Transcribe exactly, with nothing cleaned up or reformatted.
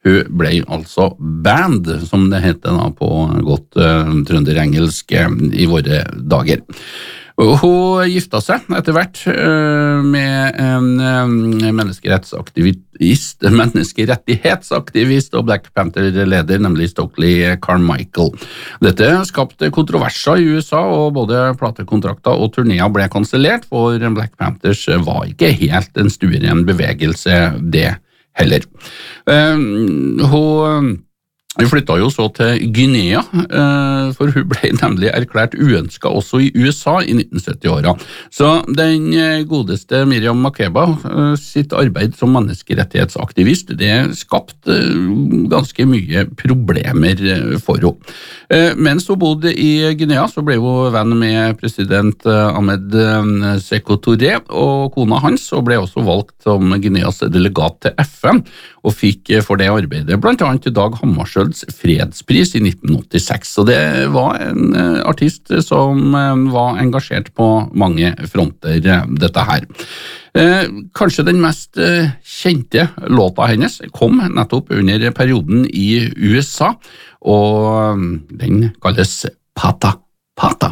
Hun ble altså band, som det heter da på godt uh, trønderengelsk uh, i våre dager. Hun gifta seg etter hvert uh, med en uh, menneskerettsaktivist, menneskerettighetsaktivist og Black Panther-leder, nemlig Stokely Carmichael. Dette skapte kontroverser i U S A, og både platekontrakter og turnéer ble kansellert, for Black Panthers var ikke helt en stueren bevegelse det heller. Uh, hun Hun flyttet jo så til Guinea, for hun ble nemlig erklært uønsket også i U S A i nitten sytti-åra. Så den godeste Miriam Makeba sitt arbeid som menneskerettighetsaktivist, det skapte ganske mye problemer for henne. Mens hun bodde i Guinea, så ble hun venn med president Ahmed Sékou Touré og kona hans, og ble også valgt som Guineas delegat til F N, og fikk for det arbeidet blant annet Dag Hammarskjölds fredspris i nitten åttiseks. Så det var en artist som var engasjert på mange fronter, dette her. Kanskje den mest kjente låta hennes kom nettopp under perioden i U S A, og den kalles Pata Pata.